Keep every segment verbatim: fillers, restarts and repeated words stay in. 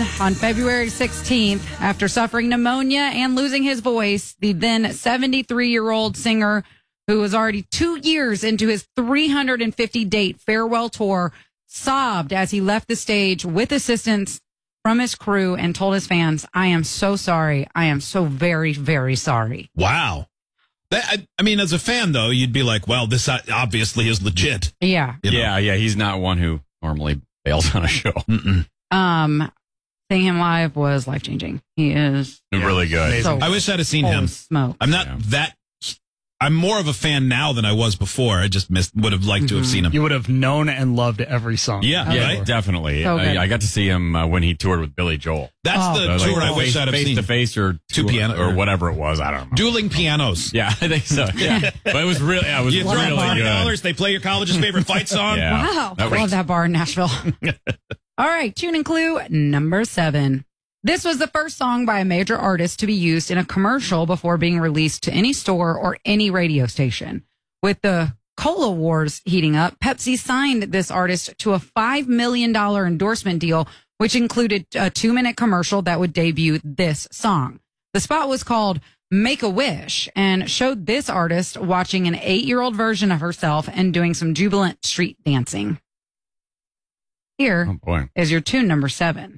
on February sixteenth, after suffering pneumonia and losing his voice, the then seventy-three-year-old singer, who was already two years into his three hundred fifty date farewell tour, sobbed as he left the stage with assistance from his crew and told his fans, "I am so sorry. I am so very, very sorry." Wow. That, I, I mean, as a fan, though, you'd be like, well, this obviously is legit. Yeah. You know? Yeah, yeah. He's not one who normally bails on a show. Mm-mm. Um, seeing him live was life-changing. He is really good. so I wish I'd have seen him. Smoke. I'm not Yeah. that... I'm more of a fan now than I was before. I just missed, would have liked to have seen him. You would have known and loved every song. Yeah, Yeah, right? definitely. So good. I, I got to see him uh, when he toured with Billy Joel. That's Oh. the So, tour like, I wish face, I'd have face seen. to face or Two piano- or whatever it was. I don't know. Dueling pianos. Yeah, I think so. Yeah, but it was really, yeah, it was You throw really forty good. dollars, they play your college's favorite fight song. Yeah. Wow. That Love was- that bar in Nashville. All right. Tune and clue number seven. This was the first song by a major artist to be used in a commercial before being released to any store or any radio station. With the Cola Wars heating up, Pepsi signed this artist to a five million dollars endorsement deal, which included a two-minute commercial that would debut this song. The spot was called Make a Wish and showed this artist watching an eight-year-old version of herself and doing some jubilant street dancing. Here Oh boy. is your tune number seven.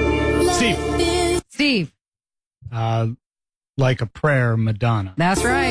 Steve. Steve, Uh, like a prayer, Madonna. that's right.